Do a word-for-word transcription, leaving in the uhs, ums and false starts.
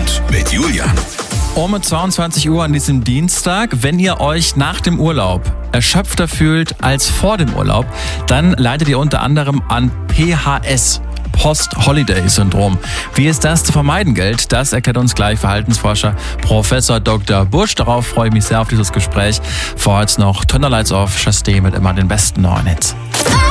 Abend mit Julian. Um zweiundzwanzig Uhr an diesem Dienstag, wenn ihr euch nach dem Urlaub erschöpfter fühlt als vor dem Urlaub, dann leidet ihr unter anderem an P H S. Post-Holiday-Syndrom. Wie es das zu vermeiden gilt, das erklärt uns gleich Verhaltensforscher Professor Doktor Busch. Darauf freue ich mich sehr auf dieses Gespräch. Vorher jetzt noch Thunder Lights Off, Chasté mit immer den besten neuen Hits.